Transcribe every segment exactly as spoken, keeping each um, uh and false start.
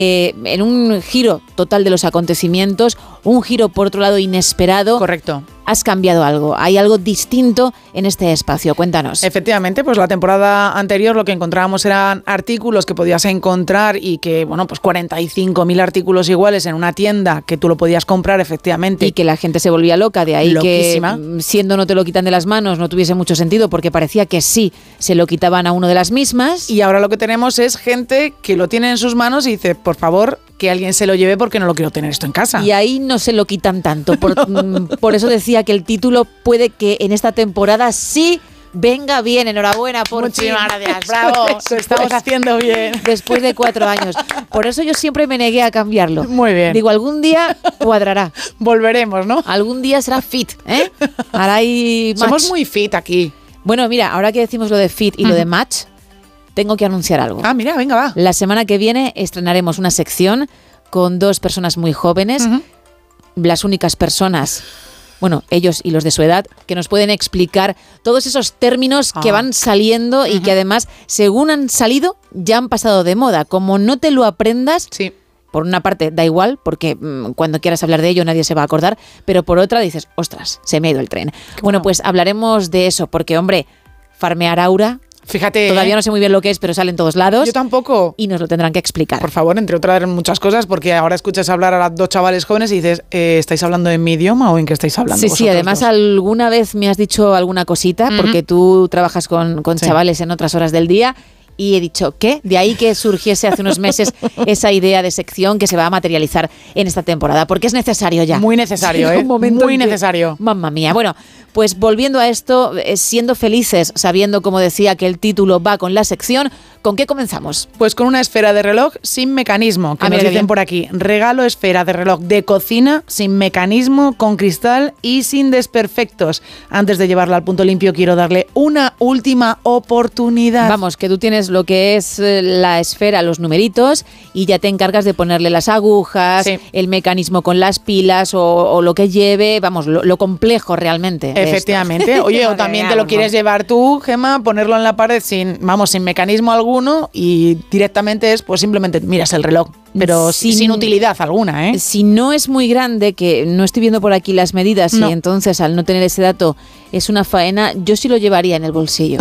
Eh, en un giro total de los acontecimientos, un giro por otro lado inesperado. Correcto. Has cambiado algo, hay algo distinto en este espacio, cuéntanos. Efectivamente, pues la temporada anterior lo que encontrábamos eran artículos que podías encontrar y que, bueno, pues cuarenta y cinco mil artículos iguales en una tienda que tú lo podías comprar efectivamente. Y que la gente se volvía loca, de ahí Loquísima. Que siendo no te lo quitan de las manos no tuviese mucho sentido porque parecía que sí, se lo quitaban a uno de las mismas. Y ahora lo que tenemos es gente que lo tiene en sus manos y dice, por favor, que alguien se lo lleve porque no lo quiero tener esto en casa. Y ahí no se lo quitan tanto. Por, por eso decía que el título puede que en esta temporada sí venga bien. Enhorabuena por Muchísimas fin. gracias, bravo, lo estamos haciendo bien. Después de cuatro años. Por eso yo siempre me negué a cambiarlo. Muy bien. Digo, algún día cuadrará. Volveremos, ¿no? Algún día será fit, ¿eh? Ahora hay match. Somos muy fit aquí. Bueno, mira, ahora que decimos lo de fit y uh-huh. lo de match, tengo que anunciar algo. Ah, mira, venga, va. La semana que viene estrenaremos una sección con dos personas muy jóvenes, uh-huh. las únicas personas, bueno, ellos y los de su edad, que nos pueden explicar todos esos términos oh. que van saliendo uh-huh. y que además, según han salido, ya han pasado de moda. Como no te lo aprendas, sí. por una parte da igual, porque mmm, cuando quieras hablar de ello nadie se va a acordar, pero por otra dices, ostras, se me ha ido el tren. Qué bueno, pues hablaremos de eso, porque hombre, farmear aura... Fíjate. Todavía ¿eh? no sé muy bien lo que es, pero sale en todos lados. Yo tampoco. Y nos lo tendrán que explicar. Por favor, entre otras muchas cosas, porque ahora escuchas hablar a los dos chavales jóvenes y dices, eh, ¿estáis hablando en mi idioma o en qué estáis hablando? Sí, sí, además dos? alguna vez me has dicho alguna cosita, uh-huh. porque tú trabajas con, con sí. chavales en otras horas del día. Y he dicho, ¿qué? De ahí que surgiese hace unos meses esa idea de sección que se va a materializar en esta temporada, porque es necesario ya. Muy necesario, sí, ¿eh? Un momento Muy necesario. Que, mamma mía. Bueno, pues volviendo a esto, siendo felices, sabiendo, como decía, que el título va con la sección, ¿con qué comenzamos? Pues con una esfera de reloj sin mecanismo, que ah, nos dicen bien. por aquí. Regalo esfera de reloj de cocina, sin mecanismo, con cristal y sin desperfectos. Antes de llevarla al punto limpio, quiero darle una última oportunidad. Vamos, que tú tienes lo que es la esfera, los numeritos, y ya te encargas de ponerle las agujas, sí. el mecanismo con las pilas o, o lo que lleve, vamos, lo, lo complejo realmente. Efectivamente. Oye, o también te lo quieres llevar tú, Gemma, ponerlo en la pared sin, vamos, sin mecanismo alguno y directamente es, pues simplemente miras el reloj, pero sin, sin utilidad alguna, ¿eh? Si no es muy grande, que no estoy viendo por aquí las medidas no. y entonces al no tener ese dato es una faena, yo sí lo llevaría en el bolsillo.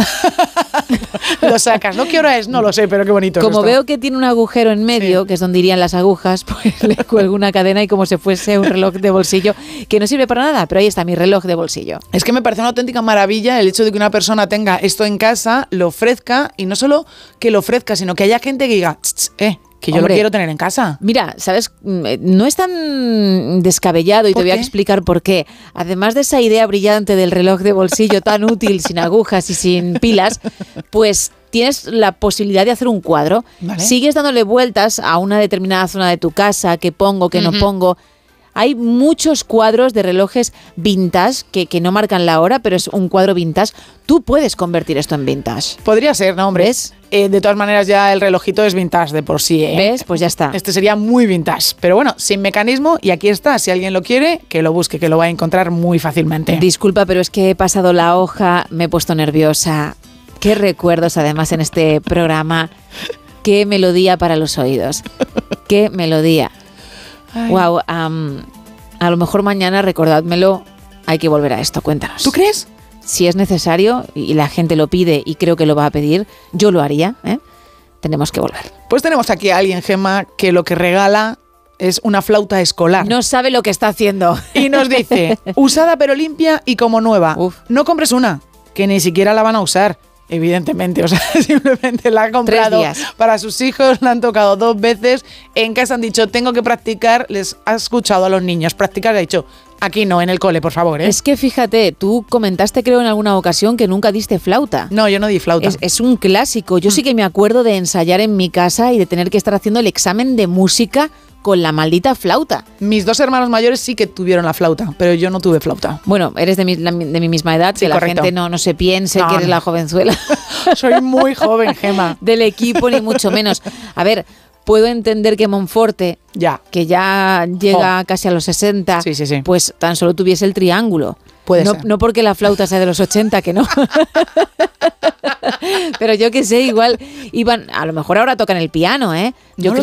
Lo sacas, ¿no? ¿Qué hora es? No lo sé, pero qué bonito Como es esto. Veo que tiene un agujero en medio, sí. que es donde irían las agujas, pues le cuelgo una cadena y como si fuese un reloj de bolsillo, que no sirve para nada, pero ahí está mi reloj de bolsillo. Es que me parece una auténtica maravilla el hecho de que una persona tenga esto en casa, lo ofrezca, y no solo que lo ofrezca, sino que haya gente que diga, eh, que yo Hombre, lo quiero tener en casa. Mira, ¿sabes? No es tan descabellado y te voy a explicar por qué. Además de esa idea brillante del reloj de bolsillo tan útil, sin agujas y sin pilas, pues tienes la posibilidad de hacer un cuadro. ¿Vale? Sigues dándole vueltas a una determinada zona de tu casa, qué pongo, qué uh-huh. no pongo. Hay muchos cuadros de relojes vintage que, que no marcan la hora, pero es un cuadro vintage. Tú puedes convertir esto en vintage. Podría ser, ¿no, hombre? ¿Ves? Eh, de todas maneras, ya el relojito es vintage de por sí, ¿eh? ¿Ves? Pues ya está. Este sería muy vintage. Pero bueno, sin mecanismo, y aquí está. Si alguien lo quiere, que lo busque, que lo va a encontrar muy fácilmente. Disculpa, pero es que he pasado la hoja, me he puesto nerviosa. Qué recuerdos, además, en este programa. Qué melodía para los oídos. Qué melodía. Ay. Wow, um, a lo mejor mañana, recordádmelo, hay que volver a esto, cuéntanos. ¿Tú crees? Si es necesario y la gente lo pide y creo que lo va a pedir, yo lo haría, ¿eh? Tenemos que volver. Pues tenemos aquí a alguien, Gemma, que lo que regala es una flauta escolar. No sabe lo que está haciendo. Y nos dice, usada pero limpia y como nueva. Uf. No compres una, que ni siquiera la van a usar. Evidentemente, o sea, simplemente la ha comprado para sus hijos, la han tocado dos veces, en casa han dicho, tengo que practicar, les ha escuchado a los niños practicar, ha dicho, aquí no, en el cole, por favor, ¿eh? Es que fíjate, tú comentaste creo en alguna ocasión que nunca diste flauta. No, yo no di flauta. Es, es un clásico, yo mm. sí que me acuerdo de ensayar en mi casa y de tener que estar haciendo el examen de música con la maldita flauta. Mis dos hermanos mayores sí que tuvieron la flauta, pero yo no tuve flauta. Bueno, eres de mi, de mi misma edad, sí, que correcto. La gente no, no se piense no, que eres no. la jovenzuela. Soy muy joven, Gemma. Del equipo, ni mucho menos. A ver, puedo entender que Monforte, ya. que ya llega oh. casi a los sesenta, sí, sí, sí. pues tan solo tuviese el triángulo. Puede no, ser. No porque la flauta sea de los ochenta, que no. Pero yo que sé, igual iban, a lo mejor ahora tocan el piano, ¿eh? Yo no creo, lo sé.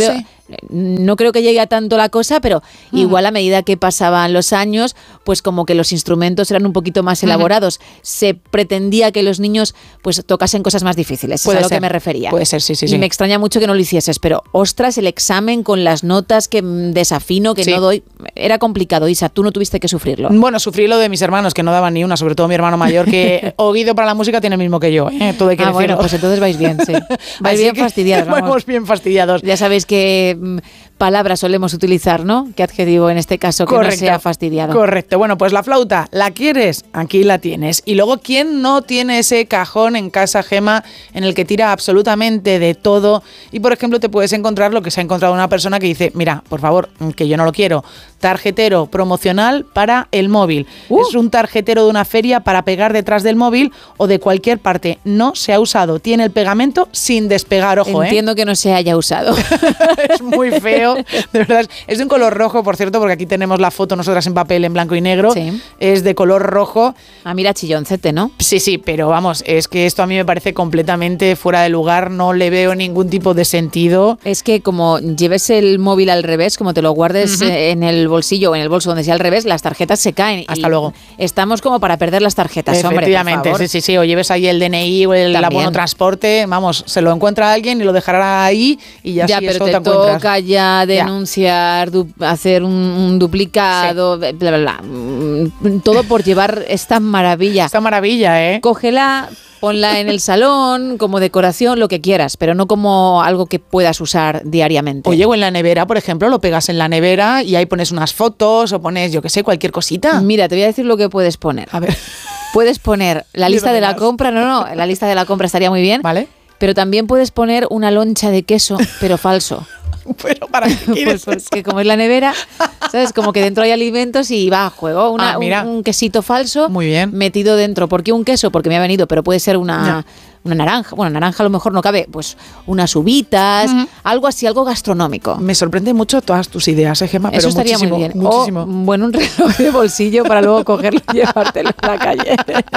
no creo que llegue a tanto la cosa, pero mm. igual a medida que pasaban los años, pues como que los instrumentos eran un poquito más elaborados. Mm. Se pretendía que los niños pues tocasen cosas más difíciles, es a lo que me refería. Puede ser, sí, sí, y sí. me extraña mucho que no lo hicieses, pero ostras, el examen con las notas que desafino, que sí. no doy, era complicado. Isa, tú no tuviste que sufrirlo. Bueno, sufrí lo de mis hermanos, que no daban ni una, sobre todo mi hermano mayor, que oído para la música tiene el mismo que yo, ¿eh? Todo hay que ah, decirlo. Bueno, pues entonces vais bien, sí. Vais Así bien fastidiados. Vamos. Vamos bien fastidiados. Ya sabéis que mm, palabras solemos utilizar, ¿no? ¿Qué adjetivo en este caso que Correcto. no sea fastidiado? Correcto. Bueno, pues la flauta, ¿la quieres? Aquí la tienes. Y luego, ¿quién no tiene ese cajón en casa, Gema, en el que tira absolutamente de todo? Y, por ejemplo, te puedes encontrar lo que se ha encontrado una persona que dice, mira, por favor, que yo no lo quiero, tarjetero promocional para el móvil. Uh. Es un tarjetero de una feria para pegar detrás del móvil o de cualquier parte. No se ha usado. Tiene el pegamento sin despegar, ojo, Entiendo ¿eh? que no se haya usado. Es muy feo, de verdad. Es de un color rojo, por cierto, porque aquí tenemos la foto nosotras en papel en blanco y negro. Sí. Es de color rojo. Ah, mira, chilloncete, ¿no? Sí, sí, pero vamos, es que esto a mí me parece completamente fuera de lugar. No le veo ningún tipo de sentido. Es que como lleves el móvil al revés, como te lo guardes uh-huh. en el bolsillo o en el bolso donde sea al revés, las tarjetas se caen. Hasta luego. Estamos como para perder las tarjetas, hombre, efectivamente, por favor. sí, sí, sí. O lleves ahí el D N I o el También. abono transporte, vamos, se lo encuentra alguien y lo dejará ahí y ya, ya sí, pero eso te, te encuentras. toca ya denunciar, du- hacer un, un duplicado, sí. bla, bla, bla. Todo por llevar esta maravilla. Esta maravilla, ¿eh? Cógela, ponla en el salón, como decoración, lo que quieras, pero no como algo que puedas usar diariamente. Oye, o en la nevera, por ejemplo, lo pegas en la nevera y ahí pones unas fotos o pones, yo qué sé, cualquier cosita. Mira, te voy a decir lo que puedes poner. A ver. Puedes poner la lista de la compra, no, no, la lista de la compra estaría muy bien. Vale. Pero también puedes poner una loncha de queso, pero falso. ¿Pero para qué quieres pues, pues que como es la nevera, ¿sabes? Como que dentro hay alimentos y va a juego. Una, ah, mira. Un, un quesito falso Muy bien. metido dentro. ¿Por qué un queso? Porque me ha venido, pero puede ser una... Una naranja, bueno, naranja a lo mejor no cabe, pues unas uvitas, uh-huh. algo así, algo gastronómico. Me sorprende mucho todas tus ideas, ¿eh, Gema? Eso pero estaría muchísimo, muy bien. Muchísimo. O, bueno, un reloj de bolsillo para luego cogerlo y llevártelo a la calle.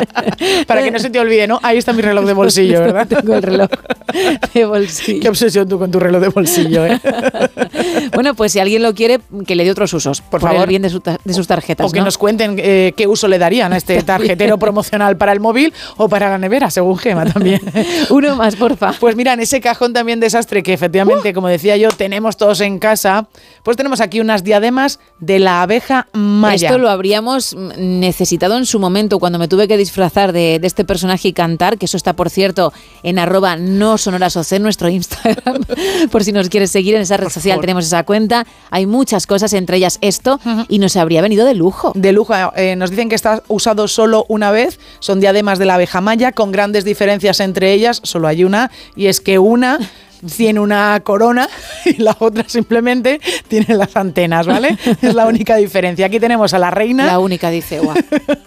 Para que no se te olvide, ¿no? Ahí está mi reloj de bolsillo, ¿verdad? Tengo el reloj de bolsillo. Qué obsesión tú con tu reloj de bolsillo, ¿eh? Bueno, pues si alguien lo quiere, que le dé otros usos, por, por favor, el bien de, su ta- de sus tarjetas. O que ¿no? nos cuenten eh, qué uso le darían a este tarjetero promocional para el móvil o para la nevera, según Gema también. Uno más, porfa. Pues mira, en ese cajón también desastre que efectivamente, uh. como decía yo, tenemos todos en casa, pues tenemos aquí unas diademas de la abeja maya. Esto lo habríamos necesitado en su momento cuando me tuve que disfrazar de, de este personaje y cantar, que eso está, por cierto, en arroba no sonorasocen, nuestro Instagram, por si nos quieres seguir en esa red por social, favor. Tenemos esa cuenta. Hay muchas cosas, entre ellas esto, uh-huh. y nos habría venido de lujo. De lujo. Eh, nos dicen que está usado solo una vez, son diademas de la abeja maya, con grandes diferencias entre ellas, solo hay una, y es que una tiene una corona y la otra simplemente tiene las antenas, ¿vale? Es la única diferencia. Aquí tenemos a la reina. La única, dice, guau.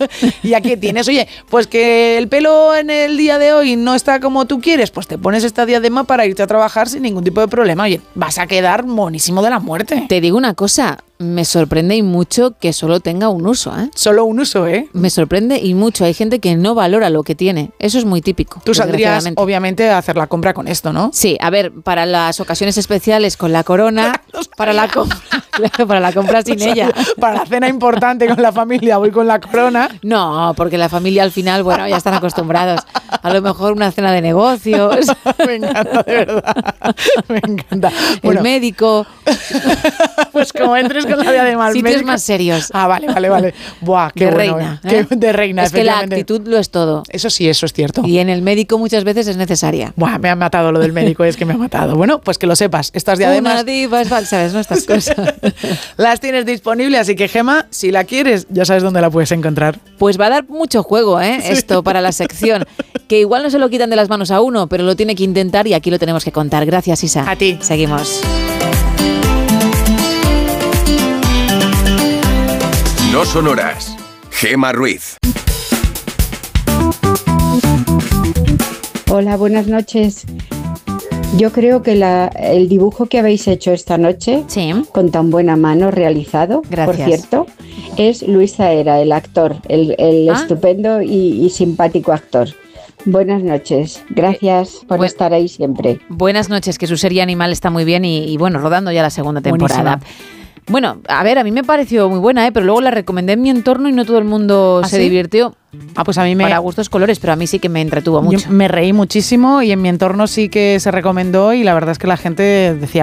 Y aquí tienes, oye, pues que el pelo en el día de hoy no está como tú quieres, pues te pones esta diadema para irte a trabajar sin ningún tipo de problema. Oye, vas a quedar monísimo de la muerte. Te digo una cosa, me sorprende y mucho que solo tenga un uso, ¿eh? Solo un uso, ¿eh? Me sorprende y mucho. Hay gente que no valora lo que tiene. Eso es muy típico. Tú saldrías, obviamente, a hacer la compra con esto, ¿no? Sí, a ver, para las ocasiones especiales con la corona, para la compra, claro, para la compra sin o sea, ella. Para la cena importante con la familia voy con la corona. No, porque la familia al final, bueno, ya están acostumbrados. A lo mejor una cena de negocios. Me encanta, de verdad. Me encanta. Bueno, el médico. Pues como entres con la diadema al sitios médico. más serios. Ah, vale, vale, vale. Buah, qué de bueno, reina. ¿eh? ¿eh? De reina, es que la actitud lo es todo. Eso sí, eso es cierto. Y en el médico muchas veces es necesaria. Buah, me ha matado lo del médico, es que me ha matado. Bueno, pues que lo sepas. Estas diademas... Una diva es falsa, ¿sabes? No, estas cosas. Las tienes disponibles, así que, Gema, si la quieres, ya sabes dónde la puedes encontrar. Pues va a dar mucho juego, ¿eh? Sí. Esto para la sección. Que igual no se lo quitan de las manos a uno, pero lo tiene que intentar y aquí lo tenemos que contar. Gracias, Isa. A ti. Seguimos. No sonoras. Gema Ruiz. Hola, buenas noches. Yo creo que la, el dibujo que habéis hecho esta noche, sí, con tan buena mano realizado, gracias, por cierto, es Luis Zaera, el actor, el, el ¿Ah? estupendo y, y simpático actor. Buenas noches. Gracias por Bu- estar ahí siempre. Buenas noches, que su serie Animal está muy bien y, y bueno, rodando ya la segunda temporada. Buenísima. Bueno, a ver, a mí me pareció muy buena, ¿eh? Pero luego la recomendé en mi entorno y no todo el mundo ¿Ah, se sí? divirtió. Ah, pues a mí me... Para gustos colores, pero a mí sí que me entretuvo Yo mucho. me reí muchísimo y en mi entorno sí que se recomendó y la verdad es que la gente decía,